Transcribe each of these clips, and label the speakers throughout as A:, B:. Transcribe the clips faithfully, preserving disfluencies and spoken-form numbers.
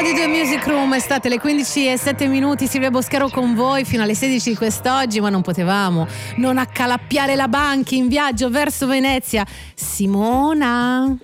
A: Radio due Music Room, state le quindici e sette minuti, Silvia Boscaro con voi fino alle sedici di quest'oggi, ma non potevamo non accalappiare la Banchi in viaggio verso Venezia. Simona.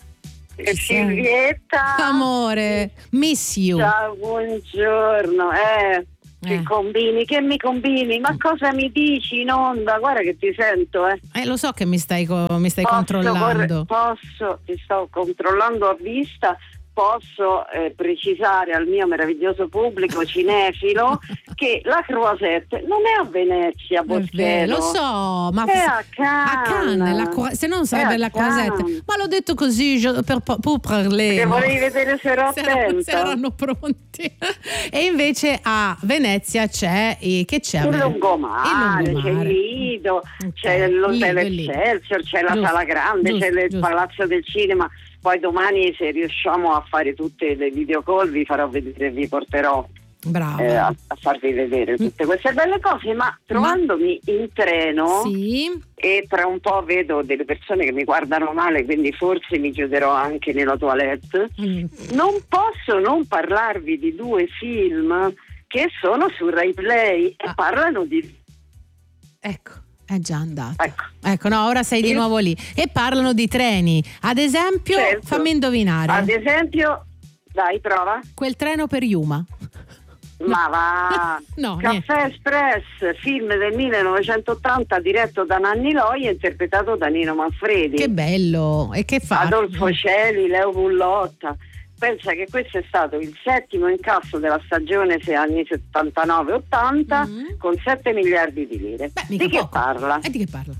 B: Silvietta.
A: Amore, miss you.
B: Ciao, buongiorno. Eh, che
A: Eh.
B: combini? Che mi combini? Ma cosa mi dici in onda? Guarda che ti sento, eh.
A: Eh, lo so che mi stai, co- mi stai
B: Posso
A: controllando.
B: corre- posso, ti sto controllando a vista. Posso eh, precisare al mio meraviglioso pubblico cinefilo che la Croisette non è a Venezia,
A: È vero,
B: Boschello.
A: lo so, ma
B: È a Cannes.
A: a Cannes, la Cro- se non sarebbe
B: È a
A: la Croisette.
B: Cannes.
A: Ma l'ho detto così je- per, per parler.
B: Che
A: no?
B: volevi vedere se ero
A: Se erano, se
B: attenta.
A: erano pronti. E invece a Venezia c'è eh, che c'è? a
B: Il
A: Venezia?
B: lungomare,
A: Il
B: c'è il
A: lungomare.
B: Lido,
A: Ok,
B: c'è l'hotel
A: Lido, Lido.
B: Excelsior, c'è la
A: Giusto,
B: sala grande,
A: giusto,
B: c'è il
A: giusto.
B: palazzo del cinema. Poi domani, se riusciamo a fare tutte le video call, vi farò vedere, vi porterò
A: Brava.
B: eh, a, a farvi vedere tutte queste belle cose. Ma trovandomi in treno
A: Sì.
B: e tra un po' vedo delle persone che mi guardano male, quindi forse mi chiuderò anche nella toilette,
A: Mm.
B: non posso non parlarvi di due film che sono su Rai Play e
A: Ah.
B: parlano di...
A: Ecco, è già andato.
B: Ecco.
A: Ecco, no, ora sei di
B: Sì.
A: nuovo lì. E parlano di treni. Ad esempio,
B: Certo.
A: fammi indovinare.
B: Ad esempio, dai, prova.
A: Quel treno per Yuma.
B: Ma va.
A: No,
B: Caffè Express, film del millenovecentottanta diretto da Nanni Loi e interpretato da Nino Manfredi.
A: Che bello. E che fa?
B: Adolfo Celi, Leo Bullotta. Pensa che questo è stato il settimo incasso della stagione se anni settantanove ottanta
A: Mm.
B: con sette miliardi di lire.
A: Beh, mica
B: di che
A: poco.
B: parla?
A: E di che parla?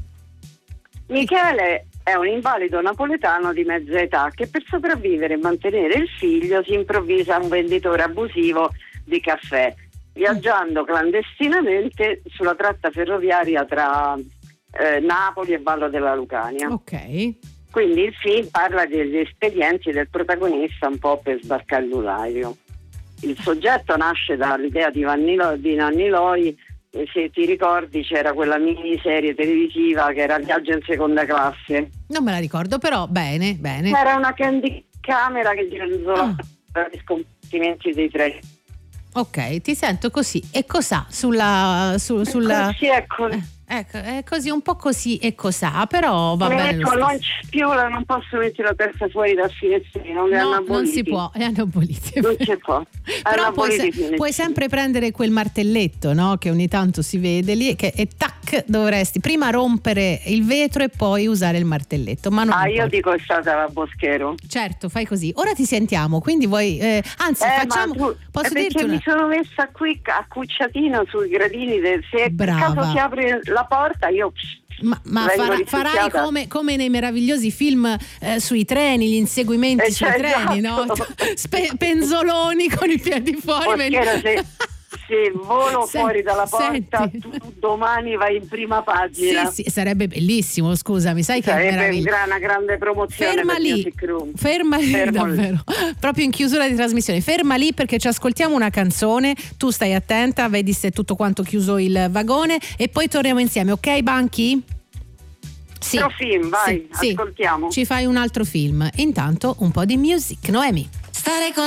B: Michele è un invalido napoletano di mezza età che per sopravvivere e mantenere il figlio si improvvisa un venditore abusivo di caffè, viaggiando clandestinamente sulla tratta ferroviaria tra eh, Napoli e Vallo della Lucania.
A: Ok.
B: Quindi il film parla degli espedienti del protagonista un po' per sbarcare il vivaio. Il soggetto nasce dall'idea di, Vannilo, di Nanni Loi, e se ti ricordi c'era quella miniserie televisiva che era Viaggio in seconda classe.
A: Non me la ricordo, però bene, bene.
B: Era una candy camera che gironzolava
A: Ah.
B: gli scompartimenti dei treni.
A: Ok, ti sento così. E cos'ha sulla... Su, sulla...
B: Così, ecco.
A: Eh, ecco, è così, un po' così e cos'ha, però va bene lo
B: Ecco, non
A: stesso.
B: c'è più, non posso mettere la testa fuori dal finestrino, le hanno
A: No,
B: aboliti.
A: non si può, li hanno aboliti.
B: Non si può. Hanno
A: Però puoi,
B: abolito
A: se-
B: i finestrini.
A: puoi sempre prendere quel martelletto, no? Che ogni tanto si vede lì e, che, e tac, dovresti prima rompere il vetro e poi usare il martelletto. Ma non
B: Ah, io
A: importa.
B: dico è stata la Boschero.
A: Certo, fai così. Ora ti sentiamo, quindi vuoi... eh, anzi,
B: Eh,
A: facciamo...
B: ma tu,
A: posso
B: è perché
A: dirti una...
B: mi sono messa qui accucciatina sui gradini del, se
A: Brava.
B: per caso si apre la porta io
A: Ma, ma
B: vengo
A: farà-
B: risucchiata.
A: farai come, come nei meravigliosi film eh, sui treni, gli inseguimenti
B: Eh,
A: sui
B: cioè,
A: treni,
B: esatto.
A: no? Spe- penzoloni con i piedi fuori.
B: Boschero, se, se volo
A: Se-
B: fuori dalla porta
A: senti.
B: tu domani vai in prima pagina.
A: Sì, sì, sarebbe bellissimo, scusami, sai che
B: Sarebbe
A: meraviglia.
B: gra- una grande promozione
A: Ferma
B: per
A: lì,
B: Music Room.
A: ferma lì,
B: Fermo lì.
A: davvero. Proprio in chiusura di trasmissione. Ferma lì perché ci ascoltiamo una canzone. Tu stai attenta, vedi se è tutto quanto chiuso il vagone e poi torniamo insieme, ok, Banchi? Sì.
B: Altro film, vai,
A: sì, sì.
B: ascoltiamo.
A: Ci fai un altro film. Intanto un po' di music, Noemi.
C: Stare con